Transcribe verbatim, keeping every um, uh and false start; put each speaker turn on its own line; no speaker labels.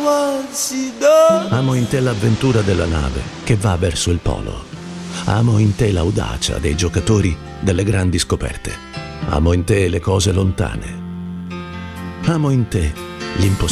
Amo in te l'avventura della nave che va verso il polo. Amo in te l'audacia dei giocatori delle grandi scoperte. Amo in te le cose lontane. Amo in te l'impossibile.